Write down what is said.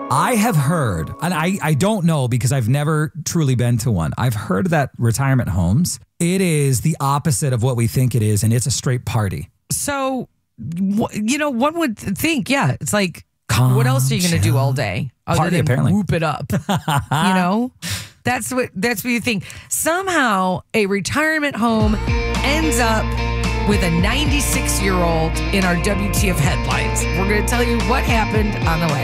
I have heard, and I don't know because I've never truly been to one. I've heard that retirement homes, it is the opposite of what we think it is, and it's a straight party. So, one would think, yeah, it's like, what else are you going to do all day? Party, than apparently. Whoop it up. That's what you think. Somehow a retirement home ends up with a 96-year-old in our WTF headlines. We're going to tell you what happened on the way.